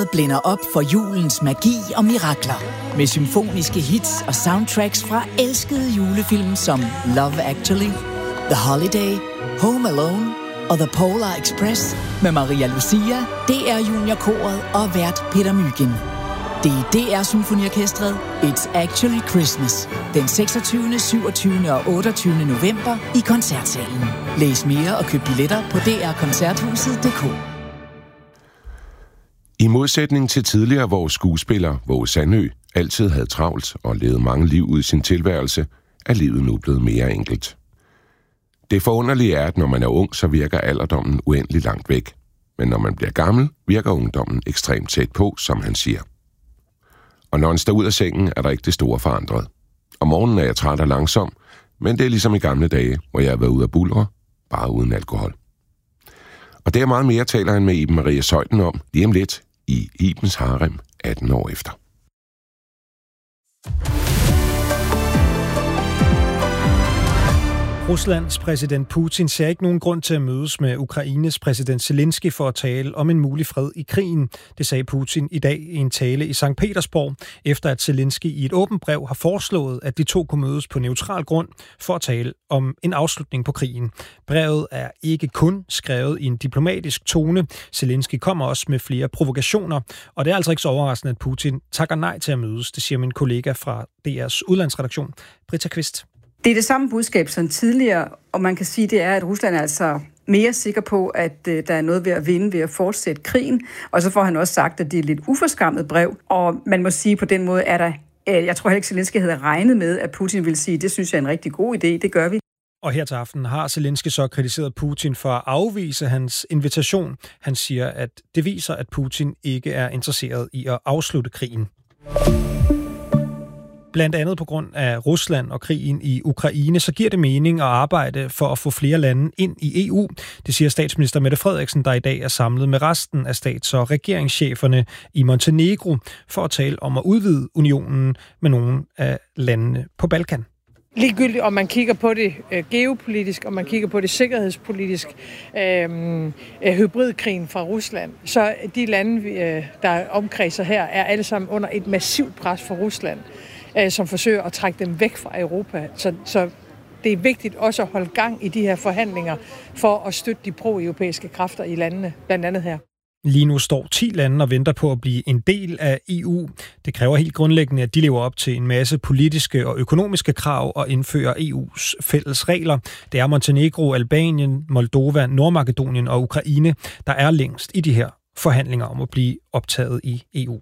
blænder op for julens magi og mirakler med symfoniske hits og soundtracks fra elskede julefilm som Love Actually, The Holiday, Home Alone og The Polar Express med Maria Lucia, DR Juniorkoret og vært Peter Mygind. Det er DR Symfoniorkestret It's Actually Christmas den 26., 27. og 28. november i Koncertsalen. Læs mere og køb billetter på drkoncerthuset.dk. I modsætning til tidligere, hvor skuespiller Våge Sandø altid havde travlt og levede mange liv ud i sin tilværelse, er livet nu blevet mere enkelt. Det forunderlige er, at når man er ung, så virker alderdommen uendelig langt væk. Men når man bliver gammel, virker ungdommen ekstremt tæt på, som han siger. Og når han står ud af sengen, er der ikke det store forandret. Om morgenen er jeg træt og langsom, men det er ligesom i gamle dage, hvor jeg har været ude af buldre, bare uden alkohol. Og det er meget mere, taler han med Iben Maria Zeuthen om lige om lidt i Ibens Harem 18 år efter. Ruslands præsident Putin ser ikke nogen grund til at mødes med Ukraines præsident Zelensky for at tale om en mulig fred i krigen. Det sagde Putin i dag i en tale i Sankt Petersborg, efter at Zelensky i et åbent brev har foreslået, at de to kunne mødes på neutral grund for at tale om en afslutning på krigen. Brevet er ikke kun skrevet i en diplomatisk tone. Zelensky kommer også med flere provokationer, og det er altså ikke så overraskende, at Putin takker nej til at mødes. Det siger min kollega fra DR's udlandsredaktion, Britta Kvist. Det er det samme budskab som tidligere, og man kan sige, det er, at Rusland er altså mere sikker på, at der er noget ved at vinde ved at fortsætte krigen. Og så får han også sagt, at det er et lidt uforskammet brev, og man må sige på den måde, er der, jeg tror heller ikke, Zelensky havde regnet med, at Putin ville sige, det synes jeg er en rigtig god idé, det gør vi. Og her til aften har Zelensky så kritiseret Putin for at afvise hans invitation. Han siger, at det viser, at Putin ikke er interesseret i at afslutte krigen. Blandt andet på grund af Rusland og krigen i Ukraine, så giver det mening at arbejde for at få flere lande ind i EU. Det siger statsminister Mette Frederiksen, der i dag er samlet med resten af stats- og regeringscheferne i Montenegro for at tale om at udvide unionen med nogle af landene på Balkan. Ligegyldigt om man kigger på det geopolitisk, om man kigger på det sikkerhedspolitisk, hybridkrigen fra Rusland, så de lande, der omkredser her, er alle sammen under et massivt pres fra Rusland, som forsøger at trække dem væk fra Europa. Så det er vigtigt også at holde gang i de her forhandlinger for at støtte de pro-europæiske kræfter i landene, blandt andet her. Lige nu står 10 lande og venter på at blive en del af EU. Det kræver helt grundlæggende, at de lever op til en masse politiske og økonomiske krav og indfører EU's fælles regler. Det er Montenegro, Albanien, Moldova, Nordmakedonien og Ukraine, der er længst i de her forhandlinger om at blive optaget i EU.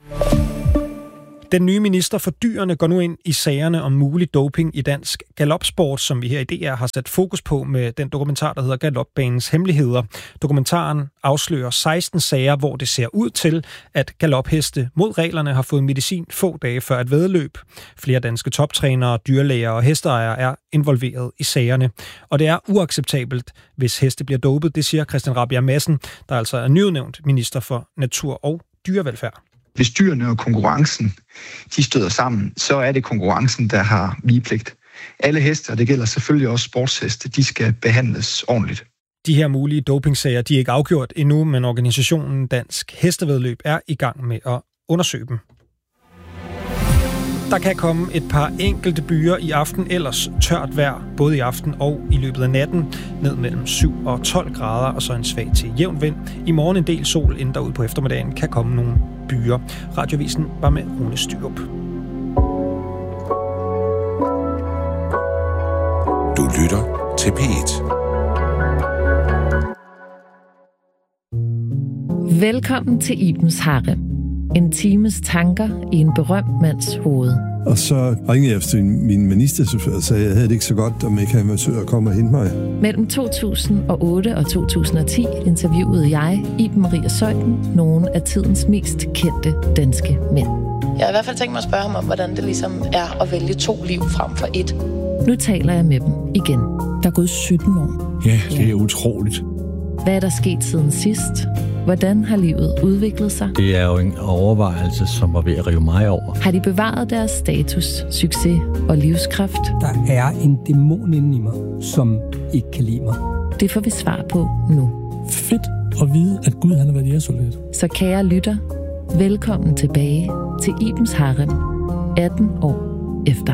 Den nye minister for dyrene går nu ind i sagerne om mulig doping i dansk galopsport, som vi her i DR har sat fokus på med den dokumentar, der hedder Galopbanens Hemmeligheder. Dokumentaren afslører 16 sager, hvor det ser ud til, at galopheste mod reglerne har fået medicin få dage før et væddeløb. Flere danske toptrænere, dyrlæger og hesteejere er involveret i sagerne. Og det er uacceptabelt, hvis heste bliver dopet, det siger Christian Rabjerg Madsen, der altså er nyudnævnt minister for natur og dyrevelfærd. Hvis dyrene og konkurrencen, de støder sammen, så er det konkurrencen, der har vigepligt. Alle heste, og det gælder selvfølgelig også sportsheste, de skal behandles ordentligt. De her mulige dopingsager, de er ikke afgjort endnu, men organisationen Dansk Hestevæddeløb er i gang med at undersøge dem. Der kan komme et par enkelte byer i aften, ellers tørt vejr, både i aften og i løbet af natten, ned mellem 7 og 12 grader, og så en svag til jævn vind. I morgen en del sol, inden derude på eftermiddagen kan komme nogle byer. Radiovisen var med Rune Styrup. Du lytter til P1. Velkommen til Ibens Harem. En times tanker i en berømt mands hoved. Og så ringede jeg til min ministerchauffør og sagde, at jeg havde det ikke så godt, om ikke han var komme og hente mig. Mellem 2008 og 2010 interviewede jeg, Iben Maria Zeuthen, nogle af tidens mest kendte danske mænd. Jeg har i hvert fald tænkt mig at spørge ham om, hvordan det ligesom er at vælge 2 liv frem for 1. Nu taler jeg med dem igen. Der er gået 17 år. Ja, det er utroligt. Hvad er der sket siden sidst? Hvordan har livet udviklet sig? Det er jo en overvejelse, som var ved at rive mig over. Har de bevaret deres status, succes og livskraft? Der er en dæmon inde i mig, som ikke kan lide mig. Det får vi svar på nu. Fedt at vide, at Gud han har været jægersoldat. Så kære lytter, Velkommen tilbage til Ibens Harem, 18 år efter.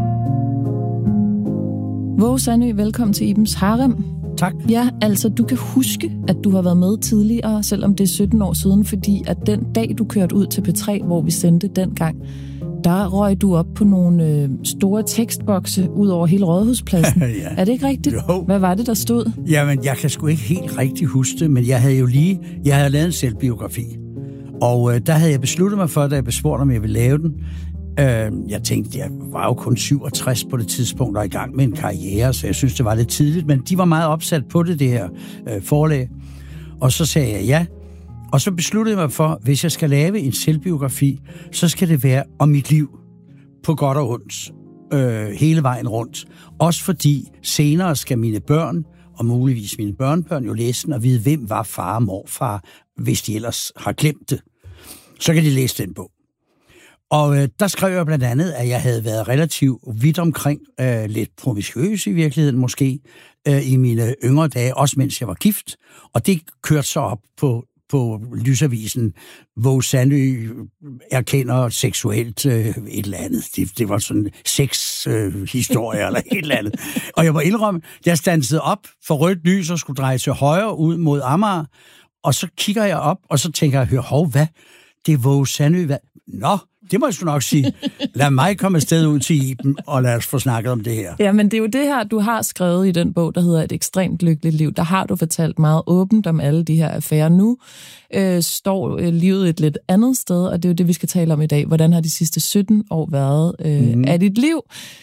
Våge Sandø, velkommen til Ibens Harem. Tak. Ja, altså du kan huske, at du har været med tidligere, selvom det er 17 år siden, fordi at den dag, du kørte ud til P3, hvor vi sendte dengang, der røg du op på nogle store tekstbokse ud over hele Rådhuspladsen. Ja. Er det ikke rigtigt? Jo. Hvad var det, der stod? Jamen, jeg kan sgu ikke helt rigtig huske det, men jeg havde lavet en selvbiografi. Og der havde jeg besluttet mig for, da jeg bespurgte, om jeg ville lave den. Jeg tænkte, jeg var jo kun 67 på det tidspunkt og i gang med en karriere, så jeg synes, det var lidt tidligt. Men de var meget opsat på det her forlag. Og så sagde jeg ja. Og så besluttede jeg mig for, hvis jeg skal lave en selvbiografi, så skal det være om mit liv på godt og ondt. Hele vejen rundt. Også fordi senere skal mine børn, og muligvis mine børnebørn, jo læse den og vide, hvem var far og morfar, hvis de ellers har glemt det. Så kan de læse den bog. Og der skrev jeg blandt andet, at jeg havde været relativt vidt omkring, lidt promiskuøs i virkeligheden måske, i mine yngre dage, også mens jeg var gift. Og det kørte så op på lysavisen, hvor Sandø erkender seksuelt et eller andet. Det var sådan sexhistorie eller et eller andet. Og jeg må indrømme, jeg standsede op for rødt lys og skulle dreje til højre ud mod Amager, og så kigger jeg op, og så tænker jeg, hvad? Det er Våge Sandø, hvad? Nå, det må jeg sgu nok sige. Lad mig komme afsted ud til Iben, og lad os få snakket om det her. Ja, men det er jo det her, du har skrevet i den bog, der hedder Et ekstremt lykkeligt liv. Der har du fortalt meget åbent om alle de her affærer. Nu står livet et lidt andet sted, og det er jo det, vi skal tale om i dag. Hvordan har de sidste 17 år været af dit liv?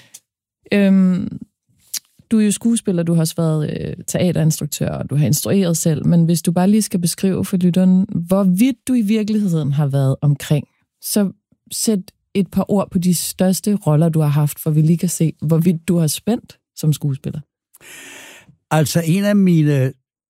Du er jo skuespiller, du har også været teaterinstruktør, og du har instrueret selv, men hvis du bare lige skal beskrive for lytteren, hvorvidt du i virkeligheden har været omkring, så sæt et par ord på de største roller, du har haft, for vi lige kan se, hvorvidt du har spændt som skuespiller. Altså en af mine,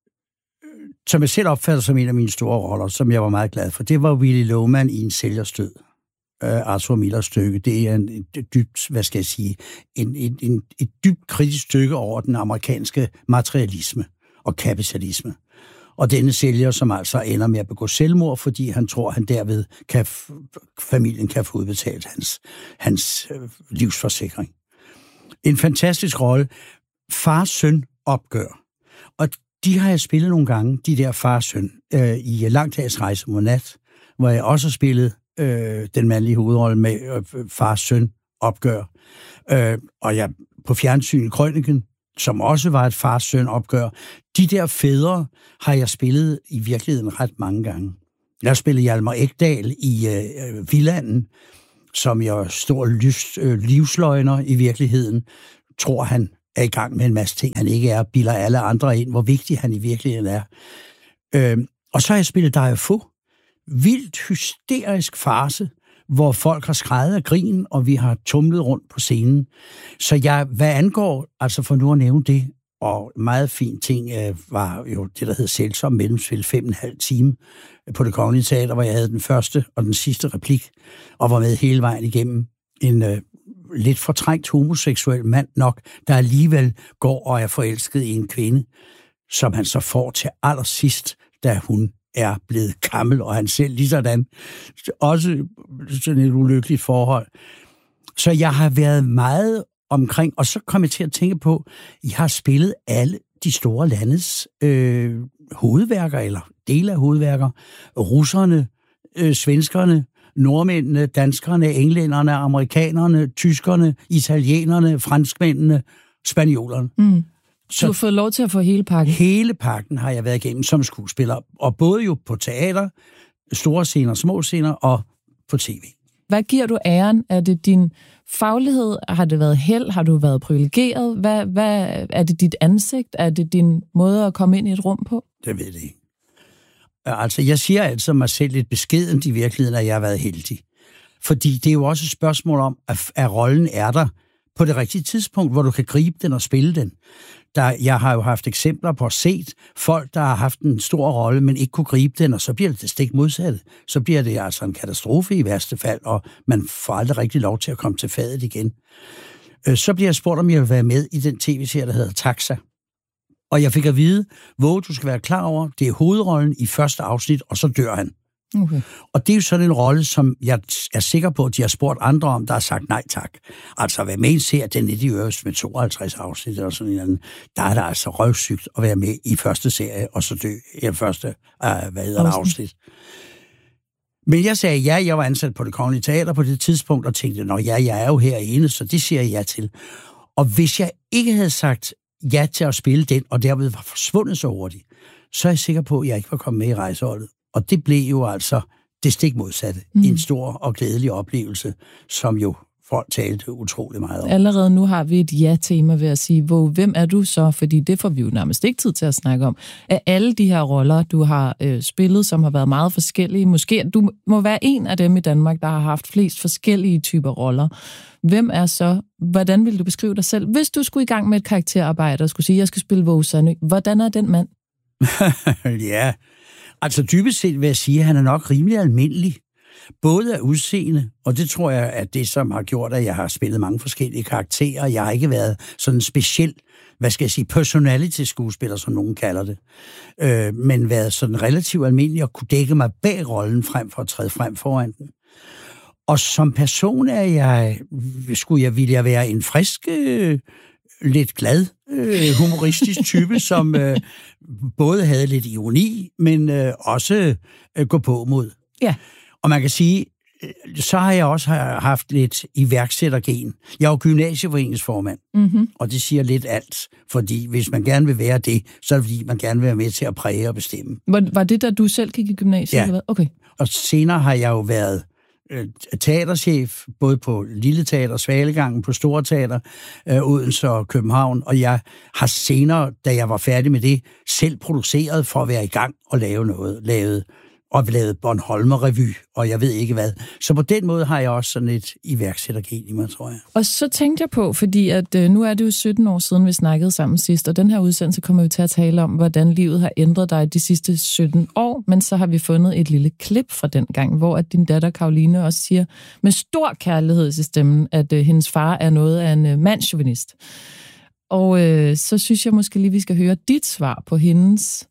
som jeg selv opfatter som en af mine store roller, som jeg var meget glad for, det var Willy Loman i En sælgers død. Arthur Millers stykke. Det er et dybt, hvad skal jeg sige, et dybt kritisk stykke over den amerikanske materialisme og kapitalisme. Og denne sælger, som altså ender med at begå selvmord, fordi han tror, han derved familien kan få udbetalt hans livsforsikring. En fantastisk rolle. Far-søn opgør. Og de har jeg spillet nogle gange, de der far-søn, i Langdags rejse mod nat, hvor jeg også har spillet den mandlige hovedrolle med far-søn opgør. Og jeg på fjernsynet Krøniken, som også var et far-søn opgør. De der fædre har jeg spillet i virkeligheden ret mange gange. Jeg har spillet Hjalmar Ekdal i Vildanden, som jeg er stor livsløgner i virkeligheden. Tror han er i gang med en masse ting, han ikke er, bilder alle andre ind, hvor vigtig han i virkeligheden er. Og så har jeg spillet Dario. Vildt hysterisk farce, hvor folk har skreget af grin, og vi har tumlet rundt på scenen. Så hvad angår, altså for nu at nævne det, og meget fin ting var jo det, der hed Sælsom mellemspil 5,5 time på Det Kongelige Teater, hvor jeg havde den første og den sidste replik, og var med hele vejen igennem en lidt fortrængt homoseksuel mand nok, der alligevel går og er forelsket i en kvinde, som han så får til allersidst, da hun er blevet gammel, og han selv lige sådan. Også sådan et ulykkeligt forhold. Så jeg har været meget omkring, og så kom jeg til at tænke på, jeg har spillet alle de store landes hovedværker, eller dele af hovedværker. Russerne, svenskerne, nordmændene, danskerne, englænderne, amerikanerne, tyskerne, italienerne, franskmændene, spanjolerne. Så du har fået lov til at få hele pakken? Hele pakken har jeg været igennem som skuespiller, og både jo på teater, store scener, små scener, og på tv. Hvad giver du æren? Er det din faglighed? Har det været held? Har du været privilegeret? Hvad er det dit ansigt? Er det din måde at komme ind i et rum på? Det ved jeg ikke. Altså, jeg siger altså mig selv lidt beskedent i virkeligheden, at jeg har været heldig. Fordi det er jo også et spørgsmål om, at rollen er der på det rigtige tidspunkt, hvor du kan gribe den og spille den. Jeg har jo haft eksempler på at set folk, der har haft en stor rolle, men ikke kunne gribe den, og så bliver det stik modsatte. Så bliver det altså en katastrofe i værste fald, og man får aldrig rigtig lov til at komme til fadet igen. Så bliver jeg spurgt, om jeg vil være med i den tv-serie, der hedder Taxa. Og jeg fik at vide, hvor du skal være klar over, det er hovedrollen i første afsnit, og så dør han. Okay. Og det er jo sådan en rolle, som jeg er sikker på, at de har spurgt andre om, der har sagt nej tak. Altså at være med i en serie, den er de øvrigt med 52 afsnit eller sådan en anden, der er der altså røvsygt at være med i første serie, og så dø i første afsnit. Men jeg sagde ja, jeg var ansat på Det Kongelige Teater på det tidspunkt, og tænkte, jeg er jo herinde, så det siger jeg ja til. Og hvis jeg ikke havde sagt ja til at spille den, og derved var forsvundet så hurtigt, så er jeg sikker på, at jeg ikke var kommet med i rejseholdet. Og det blev jo altså det stik modsatte. En stor og glædelig oplevelse, som jo folk talte utrolig meget om. Allerede nu har vi et ja-tema ved at sige, hvem er du så? Fordi det får vi jo nærmest ikke tid til at snakke om. Af alle de her roller, du har spillet, som har været meget forskellige, måske du må være en af dem i Danmark, der har haft flest forskellige typer roller. Hvem er så? Hvordan vil du beskrive dig selv? Hvis du skulle i gang med et karakterarbejde og skulle sige, jeg skal spille Våge Sandø, hvordan er den mand? Ja, altså dybest set vil jeg sige, at han er nok rimelig almindelig. Både af udseende, og det tror jeg, at det, som har gjort, at jeg har spillet mange forskellige karakterer. Jeg har ikke været sådan en speciel, personality-skuespiller, som nogen kalder det, men været sådan relativt almindelig og kunne dække mig bag rollen frem for at træde frem foran den. Og som person ville jeg være en frisk, lidt glad, humoristisk type, som både havde lidt ironi, men også gå på mod. Ja. Og man kan sige, så har jeg også haft lidt iværksættergen. Jeg er jo gymnasieforeningsformand, og det siger lidt alt. Fordi hvis man gerne vil være det, så er det fordi, man gerne vil være med til at præge og bestemme. Var det, da du selv gik i gymnasiet? Ja. Eller hvad? Okay. Og senere har jeg jo været teaterchef, både på Lille Teater, Svalegangen, på Store Teater, Odense og København. Og jeg har senere, da jeg var færdig med det, selv produceret for at være i gang og lave noget. Lavet Bornholmer Revy, og jeg ved ikke hvad. Så på den måde har jeg også sådan et iværksættergen i mig, tror jeg. Og så tænkte jeg på, fordi at nu er det jo 17 år siden, vi snakkede sammen sidst, og den her udsendelse kommer vi til at tale om, hvordan livet har ændret dig de sidste 17 år, men så har vi fundet et lille klip fra den gang, hvor at din datter Karoline også siger med stor kærlighed til stemmen, at hendes far er noget af en mandschauvinist. Og så synes jeg måske lige, vi skal høre dit svar på hendes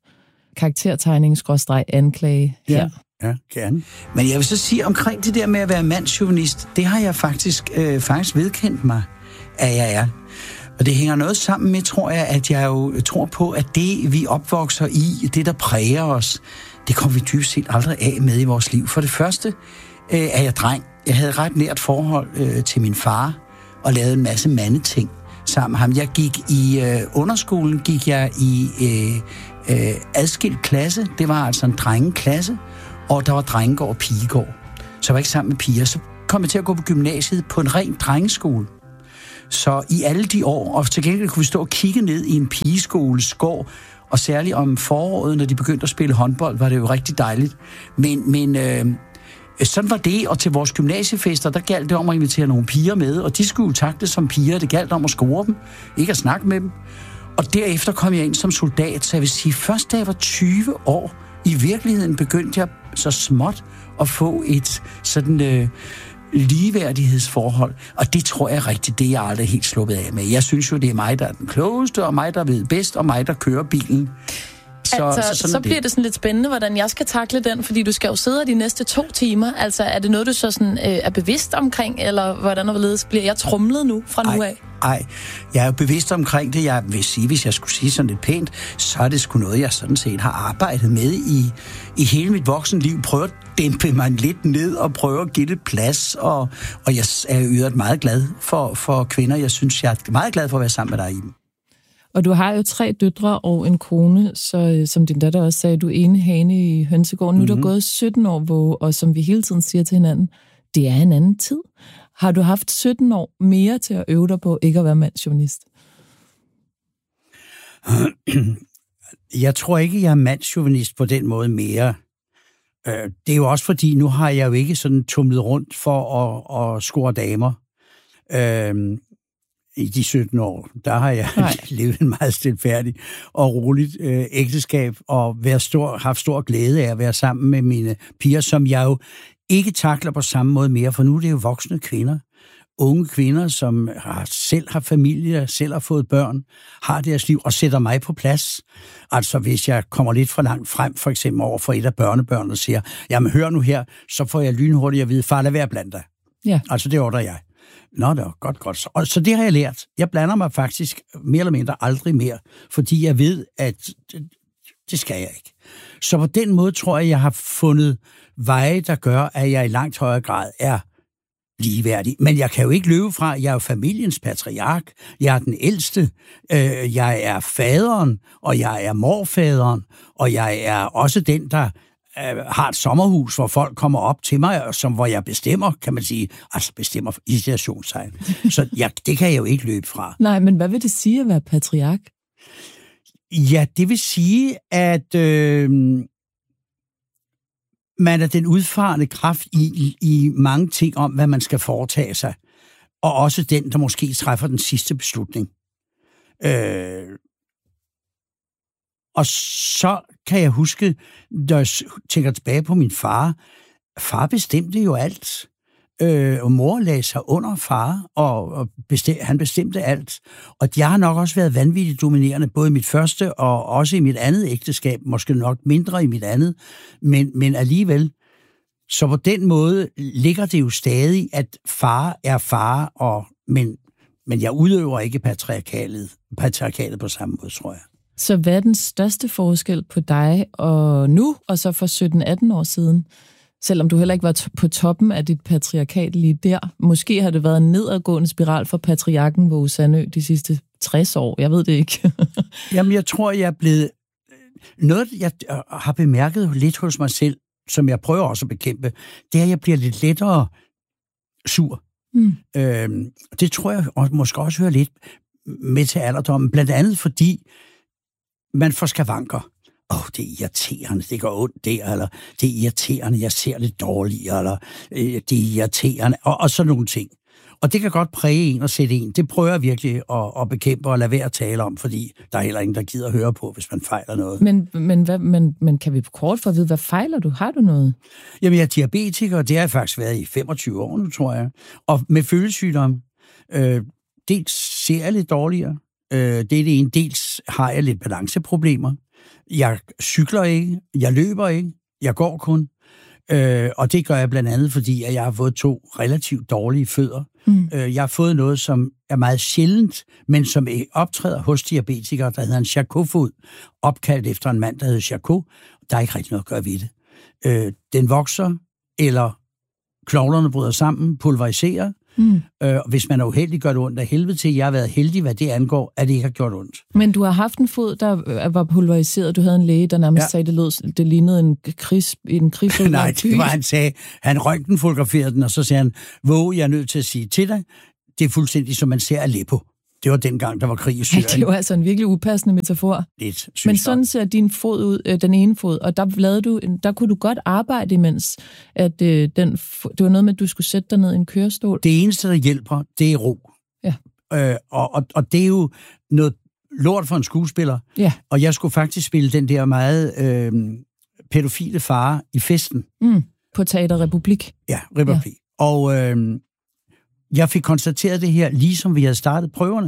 karaktertegning/anklage her. Ja, gerne. Men jeg vil så sige, omkring det der med at være mandschauvinist, det har jeg faktisk vedkendt mig, at jeg er. Og det hænger noget sammen med, tror jeg, at jeg jo tror på, at det, vi opvokser i, det, der præger os, det kommer vi dybest set aldrig af med i vores liv. For det første er jeg dreng. Jeg havde et ret nært forhold til min far, og lavede en masse mandeting sammen med ham. Jeg gik i underskolen, gik jeg i adskilt klasse. Det var altså en drengeklasse, og der var drengegård og pigegård. Så jeg var ikke sammen med piger. Så kom jeg til at gå på gymnasiet på en ren drengeskole. Så i alle de år, og til gengæld kunne vi stå og kigge ned i en pigeskoles gård, og særligt om foråret, når de begyndte at spille håndbold, var det jo rigtig dejligt. Men sådan var det, og til vores gymnasiefester, der galt det om at invitere nogle piger med, og de skulle jo takte som piger, det galt om at score dem, ikke at snakke med dem. Og derefter kom jeg ind som soldat, så jeg vil sige, først da jeg var 20 år, i virkeligheden begyndte jeg så småt at få et sådan ligeværdighedsforhold. Og det tror jeg rigtigt, det er jeg aldrig helt sluppet af med. Jeg synes jo, det er mig, der er den klogeste, og mig, der ved bedst, og mig, der kører bilen. Så bliver det sådan lidt spændende, hvordan jeg skal takle den, fordi du skal jo sidde de næste 2 timer. Altså, er det noget, du så sådan, er bevidst omkring, eller hvordan og bliver jeg tromlet nu fra nu af? Nej, jeg er bevidst omkring det. Jeg vil sige, hvis jeg skulle sige sådan lidt pænt, så er det sgu noget, jeg sådan set har arbejdet med i hele mit voksenliv. Prøve at dæmpe mig lidt ned og prøve at give det plads. Og jeg er jo meget glad for kvinder. Jeg synes, jeg er meget glad for at være sammen med dig i dem. Og du har jo 3 døtre og en kone, så som din datter også sagde, du er ene hane i hønsegården. Nu er du gået 17 år, og som vi hele tiden siger til hinanden, det er en anden tid. Har du haft 17 år mere til at øve dig på ikke at være mandschauvinist? Jeg tror ikke, jeg er mandschauvinist på den måde mere. Det er jo også fordi, nu har jeg jo ikke sådan tumlet rundt for at score damer. I de 17 år, der har jeg levet en meget stilfærdig og roligt ægteskab, og haft stor glæde af at være sammen med mine piger, som jeg jo ikke takler på samme måde mere, for nu er det jo voksne kvinder. unge kvinder, som selv har familie, selv har fået børn, har deres liv og sætter mig på plads. Altså hvis jeg kommer lidt for langt frem, for eksempel over for et af børnebørnene og siger, jamen hør nu her, så får jeg lynhurtigt at vide, far, lad være blandt dig. Ja. Altså det ordrer jeg. Nå, det var godt. Så det har jeg lært. Jeg blander mig faktisk mere eller mindre aldrig mere, fordi jeg ved, at det skal jeg ikke. Så på den måde tror jeg har fundet veje, der gør, at jeg i langt højere grad er ligeværdig. Men jeg kan jo ikke løbe fra, jeg er jo familiens patriark, jeg er den ældste, jeg er faderen, og jeg er morfaderen, og jeg er også den, der har et sommerhus, hvor folk kommer op til mig, hvor jeg bestemmer, kan man sige, altså bestemmer i situationstegn. Så det kan jeg jo ikke løbe fra. Nej, men hvad vil det sige at være patriark? Ja, det vil sige, at man er den udfarende kraft i mange ting om, hvad man skal foretage sig. Og også den, der måske træffer den sidste beslutning. Og så kan jeg huske, når jeg tænker tilbage på min far. Far bestemte jo alt. Og mor lagde sig under far, og han bestemte alt. Og jeg har nok også været vanvittigt dominerende, både i mit første og også i mit andet ægteskab. Måske nok mindre i mit andet, men alligevel. Så på den måde ligger det jo stadig, at far er far, men jeg udøver ikke patriarkatet på samme måde, tror jeg. Så hvad er den største forskel på dig og nu, og så for 17-18 år siden? Selvom du heller ikke var på toppen af dit patriarkat lige der. Måske har det været en nedadgående spiral for patriarken Våge Sandø de sidste 60 år. Jeg ved det ikke. Jamen, jeg tror, jeg er blevet... Noget, jeg har bemærket lidt hos mig selv, som jeg prøver også at bekæmpe, det er, at jeg bliver lidt lettere sur. Det tror jeg måske også hører lidt med til alderdommen. Blandt andet fordi man får skavanker. Det er irriterende, det går ondt der, eller det er irriterende, jeg ser lidt dårligt, eller det er irriterende, og sådan nogle ting. Og det kan godt præge en og sætte en. Det prøver jeg virkelig at bekæmpe og lade være at tale om, fordi der er heller ingen, der gider at høre på, hvis man fejler noget. Men kan vi kort for at vide, hvad fejler du? Har du noget? Jamen, jeg er diabetiker, og det har jeg faktisk været i 25 år nu, tror jeg. Og med følgesygdom, dels ser jeg lidt dårligere. Det er det ene. Dels har jeg lidt balanceproblemer. Jeg cykler ikke, jeg løber ikke, jeg går kun. Og det gør jeg blandt andet, fordi at jeg har fået 2 relativt dårlige fødder. Jeg har fået noget, som er meget sjældent, men som optræder hos diabetikere, der hedder en Charcot-fod, opkaldt efter en mand, der hedder Charcot. Der er ikke rigtig noget at gøre ved det. Den vokser, eller knoglerne bryder sammen, pulveriserer. Hvis man er uheldig, gør det ondt af helvede til. Jeg har været heldig, hvad det angår, at det ikke har gjort ondt. Men du har haft en fod, der var pulveriseret. Du havde en læge, der nærmest sagde, det lignede en krigsfod. Nej, det var, han sagde. Han røntgenfotograferede den, og så sagde han, Våge, jeg er nødt til at sige til dig, det er fuldstændig, som man ser Aleppo. Det var dengang, der var krig i Syrien. Ja, det var altså en virkelig upassende metafor. Lidt, men sådan ser din fod ud, den ene fod, og der kunne du godt arbejde imens, at det var noget med, at du skulle sætte dig ned i en kørestol. Det eneste, der hjælper, det er ro. Ja. Og det er jo noget lort for en skuespiller. Ja. Og jeg skulle faktisk spille den der meget pædofile far i Festen. På Teater Republik. Ja, Republik. Ja. Og jeg fik konstateret det her, ligesom vi havde startet prøverne,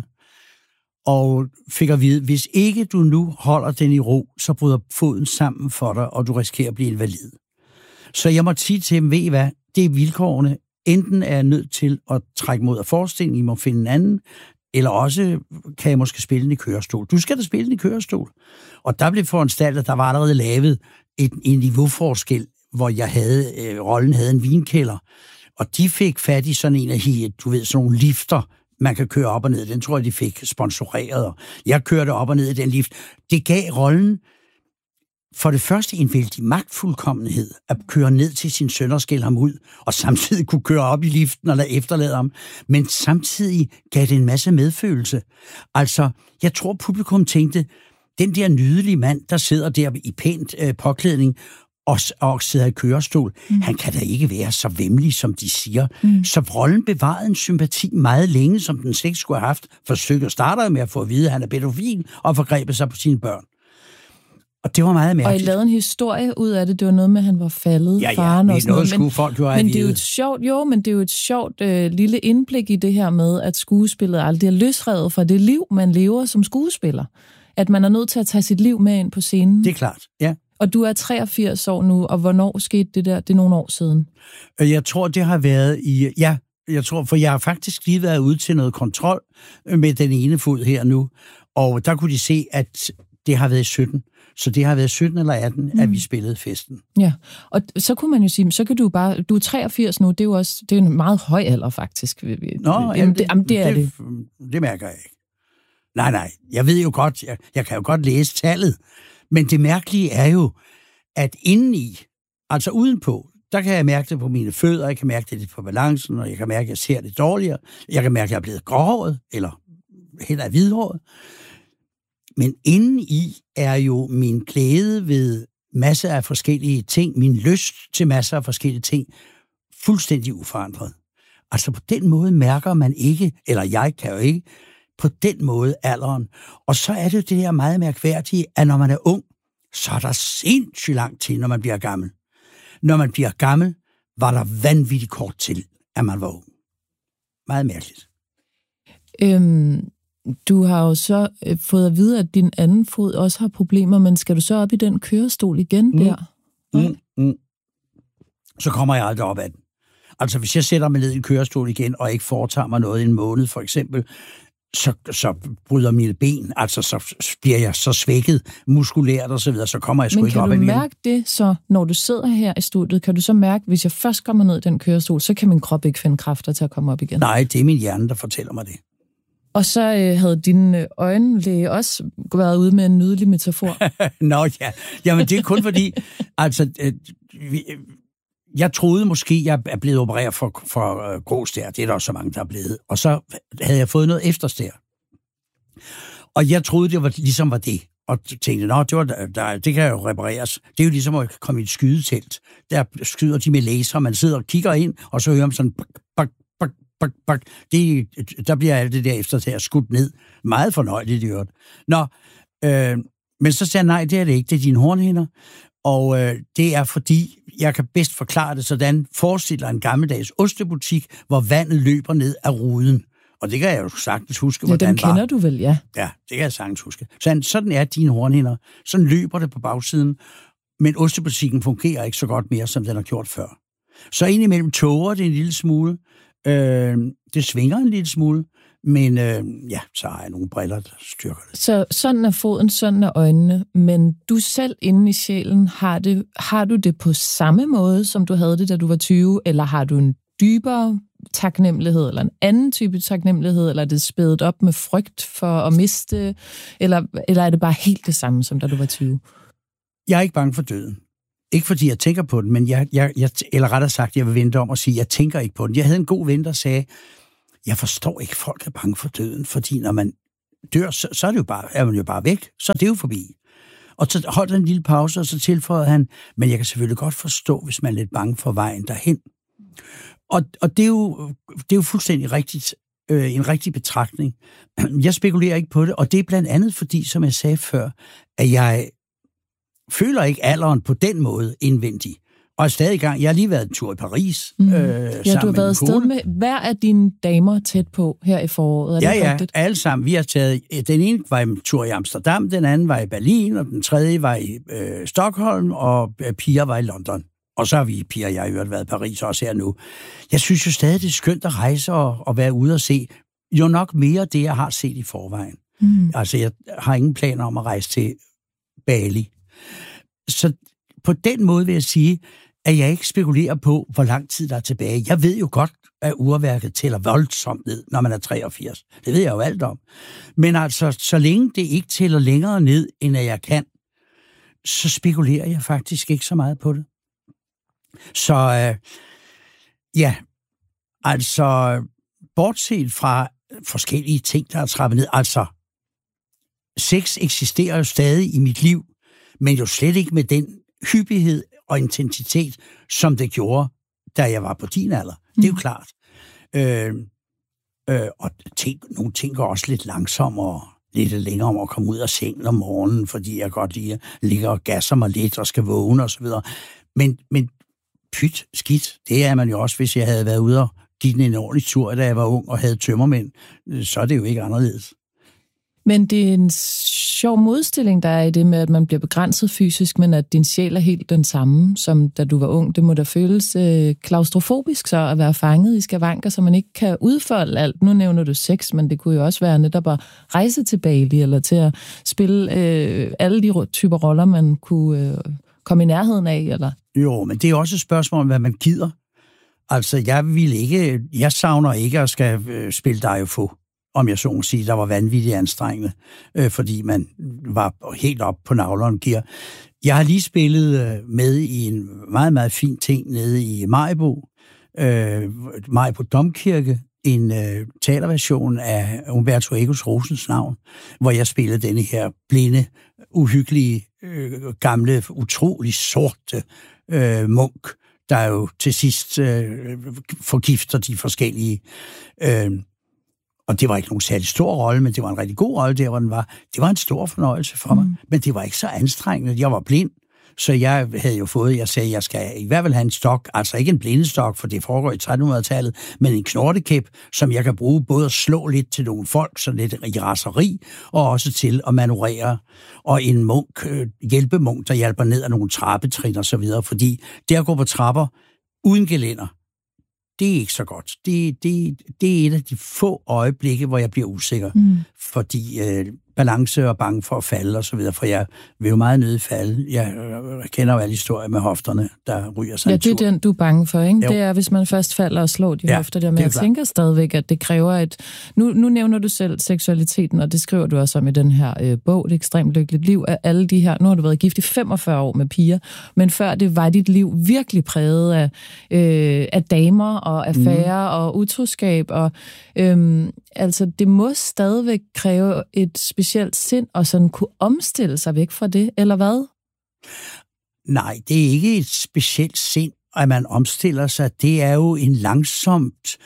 og fik at vide, hvis ikke du nu holder den i ro, så bryder foden sammen for dig, og du risikerer at blive invalid. Så jeg måtte sige til dem, ved I hvad, det er vilkårene. Enten er jeg nødt til at trække mod af forestillingen, I må finde en anden, eller også kan jeg måske spille den i kørestol. Du skal da spille den i kørestol. Og der blev foranstaltet, der var allerede lavet en niveauforskel, hvor rollen havde en vinkælder. Og de fik fat i sådan en af sådan nogle lifter, man kan køre op og ned. Den tror jeg, de fik sponsoreret. Jeg kørte op og ned i den lift. Det gav rollen for det første en vældig magtfuldkommenhed at køre ned til sin søn og skælde ham ud, og samtidig kunne køre op i liften og efterlade ham. Men samtidig gav det en masse medfølelse. Altså, jeg tror, publikum tænkte, den der nydelige mand, der sidder der i pænt påklædning, og sidder i kørestol. Han kan da ikke være så væmmelig, som de siger. Så rollen bevarede en sympati meget længe, som den slet ikke skulle have haft. For stykket starter med at få at vide, at han er pædofil og forgrebet sig på sine børn. Og det var meget mærkeligt. Og I lavede en historie ud af det. Det var noget med, at han var faldet, faren og sådan noget. Skulle folk jo have men det er jo et sjovt, men det er jo et sjovt lille indblik i det her med, at skuespillet aldrig er løsrevet fra det liv, man lever som skuespiller. At man er nødt til at tage sit liv med ind på scenen. Det er klart, ja. Og du er 83 år nu, og hvornår skete det der? Det er nogle år siden. Jeg tror, det har været i... Ja, for jeg har faktisk lige været ude til noget kontrol med den ene fod her nu, og der kunne de se, at det har været i 17. Så det har været 17 eller 18, at vi spillede festen. Ja, og så kunne man jo sige, så kan du bare... Du er 83 nu, det er jo også det er en meget høj alder, faktisk. Nå, det er det. Det mærker jeg ikke. Nej, jeg ved jo godt, jeg kan jo godt læse tallet, men det mærkelige er jo, at indeni, altså udenpå, der kan jeg mærke det på mine fødder, jeg kan mærke det på balancen, og jeg kan mærke, at jeg ser det dårligere, jeg kan mærke, at jeg er blevet gråhåret, eller heller hvidhåret. Men indeni er jo min glæde ved masser af forskellige ting, min lyst til masser af forskellige ting, fuldstændig uforandret. Altså på den måde mærker man ikke, eller jeg kan jo ikke, på den måde alderen. Og så er det her meget mærkværdige, at når man er ung, så er der sindssygt langt til, når man bliver gammel. Når man bliver gammel, var der vanvittigt kort til, at man var ung. Meget mærkeligt. Du har jo så fået at vide, at din anden fod også har problemer, men skal du så op i den kørestol igen der? Så kommer jeg aldrig op af den. Altså, hvis jeg sætter mig ned i en kørestol igen, og ikke foretager mig noget i en måned, for eksempel, så bryder mine ben, altså så bliver jeg så svækket muskulært og så videre, så kommer jeg sgu ikke op igen. Men kan du mærke det så, når du sidder her i studiet, kan du så mærke, hvis jeg først kommer ned i den kørestol, så kan min krop ikke finde kræfter til at komme op igen? Nej, det er min hjerne, der fortæller mig det. Og så havde dine øjenlæge også været ude med en nydelig metafor. Nå ja, jamen det er kun fordi, altså, jeg troede måske, jeg er blevet opereret for gråstær, det er der også så mange, der er blevet, og så havde jeg fået noget efterstær. Og jeg troede, det var ligesom var det, og tænkte, det kan jo repareres. Det er jo ligesom at komme i et skydetelt. Der skyder de med laser, man sidder og kigger ind, og så hører man sådan, bak. Der bliver alt det der efterstær skudt ned. Meget fornøjeligt, det gjort. Men så sagde jeg, nej, det er det ikke, det er dine hornhinder. Og det er fordi, jeg kan bedst forklare det sådan, forestiller en gammeldags ostebutik, hvor vandet løber ned af ruden. Og det kan jeg jo sagtens huske, hvordan det var. Den kender du vel, ja? Ja, det kan jeg sagtens huske. Sådan er dine hornhinder. Sådan løber det på bagsiden. Men ostebutikken fungerer ikke så godt mere, som den har gjort før. Så indimellem tåger det en lille smule. Det svinger en lille smule. Men så har jeg nogle briller, der styrker det. Så sådan er foden, sådan er øjnene. Men du selv inde i sjælen, har du det på samme måde, som du havde det, da du var 20? Eller har du en dybere taknemmelighed, eller en anden type taknemmelighed? Eller er det spædet op med frygt for at miste? Eller er det bare helt det samme, som da du var 20? Jeg er ikke bange for døden. Ikke fordi jeg tænker på den, men eller rettere sagt, jeg vil vente om og sige, jeg tænker ikke på den. Jeg havde en god ven, der sagde, jeg forstår ikke, folk er bange for døden, fordi når man dør, så er man jo bare væk. Så er det jo forbi. Og så holdt han en lille pause, og så tilføjede han, men jeg kan selvfølgelig godt forstå, hvis man er lidt bange for vejen derhen. Og det er jo fuldstændig rigtigt, en rigtig betragtning. Jeg spekulerer ikke på det, og det er blandt andet fordi, som jeg sagde før, at jeg føler ikke alderen på den måde indvendig. Og er stadig i gang. Jeg har lige været en tur i Paris. Du har været afsted med hver af dine damer tæt på her i foråret. Ja, alle sammen. Vi har taget, den ene var en tur i Amsterdam, den anden var i Berlin, og den tredje var i Stockholm, og Pia var i London. Og så har vi, Pia og jeg, jo været i Paris også her nu. Jeg synes jo stadig, det er skønt at rejse og være ude og se. Jo nok mere det, jeg har set i forvejen. Altså, jeg har ingen planer om at rejse til Bali. Så på den måde vil jeg sige, at jeg ikke spekulerer på, hvor lang tid der er tilbage. Jeg ved jo godt, at urværket tæller voldsomt ned, når man er 83. Det ved jeg jo alt om. Men altså, så længe det ikke tæller længere ned, end at jeg kan, så spekulerer jeg faktisk ikke så meget på det. Så bortset fra forskellige ting, der er trappet ned, altså, sex eksisterer jo stadig i mit liv, men jo slet ikke med den hyppighed og intensitet, som det gjorde, da jeg var på din alder. Det er jo klart. Og nogle ting går også lidt langsommere. lidt længere om at komme ud af sengen om morgenen, fordi jeg godt lige ligger og gasser mig lidt og skal vågne og så videre. Men pyt, skidt, det er man jo også, hvis jeg havde været ude og give den en ordentlig tur, da jeg var ung og havde tømmermænd, så er det jo ikke anderledes. Men det er en sjov modstilling, der er i det med, at man bliver begrænset fysisk, men at din sjæl er helt den samme, som da du var ung. Det må da føles klaustrofobisk så at være fanget i skavanker, så man ikke kan udfolde alt. Nu nævner du sex, men det kunne jo også være netop at rejse til Bali, eller til at spille alle de typer roller, man kunne komme i nærheden af, eller? Jo, men det er også et spørgsmål om, hvad man gider. Altså, jeg savner ikke at skal spille dig og få, om jeg så må sige, der var vanvittigt anstrengende, fordi man var helt op på navleren gear. Jeg har lige spillet med i en meget, meget fin ting nede i Maribo Domkirke, en teaterversion af Umberto Ecos Rosens Navn, hvor jeg spillede denne her blinde, uhyggelige, gamle, utrolig sorte munk, der jo til sidst forgifter de forskellige. Og det var ikke nogen særlig stor rolle, men det var en rigtig god rolle der, hvor den var. Det var en stor fornøjelse for mig, men det var ikke så anstrengende. Jeg var blind, så jeg havde jo fået, jeg sagde, jeg skal i hvert fald have en stok, altså ikke en blindestok, for det foregår i 1300-tallet, men en knortekæp, som jeg kan bruge både at slå lidt til nogle folk, så lidt i raseri, og også til at manøvrere. Og en munk, hjælpemunk, der hjælper ned ad nogle trappetrin og så videre, fordi det at gå på trapper uden gelænder, det er ikke så godt. Det er et af de få øjeblikke, hvor jeg bliver usikker, fordi balance og bange for at falde og så videre, for jeg vil jo meget nødig falde. Jeg kender jo alle historier med hofterne, der ryger sig en tur. Ja, det er den, du er bange for, ikke? Jo. Det er, hvis man først falder og slår de hofter der, men jeg tænker stadigvæk, at det kræver et... Nu nævner du selv seksualiteten, og det skriver du også om i den her bog, Det ekstremt lykkeligt liv, af alle de her... Nu har du været gift i 45 år med piger, men før det var dit liv virkelig præget af damer og affærer og utroskab, og altså, det må stadigvæk kræve et specielt sind, og sådan kunne omstille sig væk fra det, eller hvad? Nej, det er ikke et specielt sind, at man omstiller sig. Det er jo en langsomt,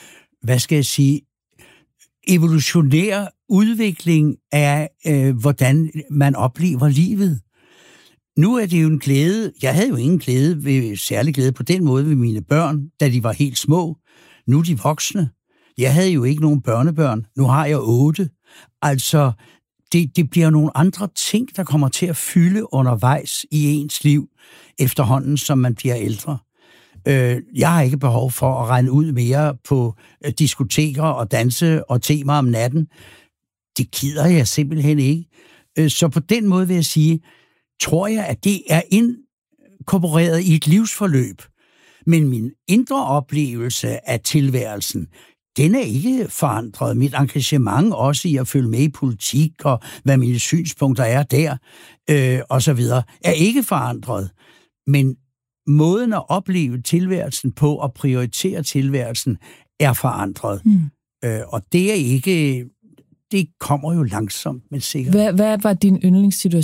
evolutionær udvikling af, hvordan man oplever livet. Nu er det jo en glæde. Jeg havde jo ingen særlig glæde på den måde ved mine børn, da de var helt små. Nu er de voksne. Jeg havde jo ikke nogen børnebørn. Nu har jeg 8. Altså, det bliver nogle andre ting, der kommer til at fylde undervejs i ens liv, efterhånden, som man bliver ældre. Jeg har ikke behov for at regne ud mere på diskoteker og danse og tema om natten. Det gider jeg simpelthen ikke. Så på den måde vil jeg sige, tror jeg, at det er inkorporeret i et livsforløb. Men min indre oplevelse af tilværelsen, den er ikke forandret. Mit engagement også i at følge med i politik og hvad mine synspunkter er der, og så videre, er ikke forandret. Men måden at opleve tilværelsen på og prioritere tilværelsen er forandret. Og det er ikke... Det kommer jo langsomt, men sikkert. Hvad var din yndlingssituation